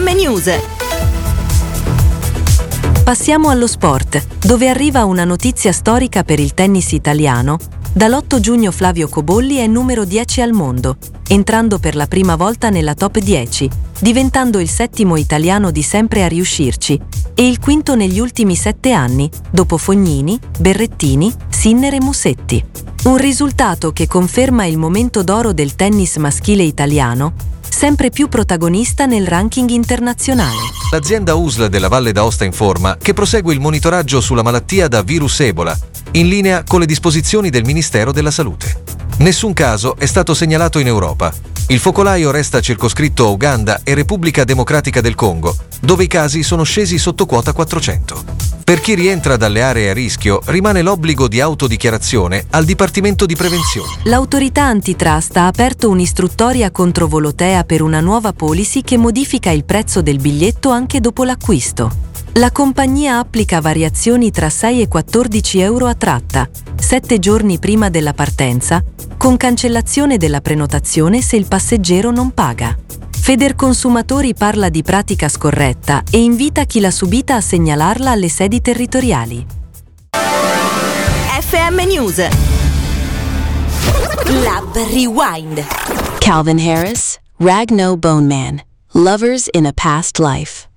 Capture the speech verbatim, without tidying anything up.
M News. Passiamo allo sport, dove arriva una notizia storica per il tennis italiano. Dall'otto giugno Flavio Cobolli è numero dieci al mondo, entrando per la prima volta nella top dieci, diventando il settimo italiano di sempre a riuscirci e il quinto negli ultimi sette anni, dopo Fognini, Berrettini, Sinner e Musetti. Un risultato che conferma il momento d'oro del tennis maschile italiano, sempre più protagonista nel ranking internazionale. L'azienda U S L della Valle d'Aosta informa che prosegue il monitoraggio sulla malattia da virus Ebola, in linea con le disposizioni del Ministero della Salute. Nessun caso è stato segnalato in Europa. Il focolaio resta circoscritto a Uganda e Repubblica Democratica del Congo, dove i casi sono scesi sotto quota quattrocento. Per chi rientra dalle aree a rischio rimane l'obbligo di autodichiarazione al Dipartimento di Prevenzione. L'autorità antitrust ha aperto un'istruttoria contro Volotea per una nuova policy che modifica il prezzo del biglietto anche dopo l'acquisto. La compagnia applica variazioni tra sei e quattordici euro a tratta, sette giorni prima della partenza, con cancellazione della prenotazione se il passeggero non paga. Federconsumatori parla di pratica scorretta e invita chi l'ha subita a segnalarla alle sedi territoriali. F M News. Lab Rewind. Calvin Harris, Ragno Bone Man, Lovers in a Past Life.